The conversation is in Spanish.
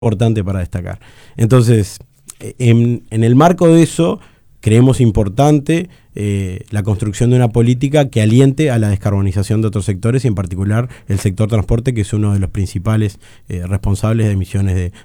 importante para destacar. Entonces, en el marco de eso, creemos importante la construcción de una política que aliente a la descarbonización de otros sectores y en particular el sector transporte, que es uno de los principales responsables de emisiones de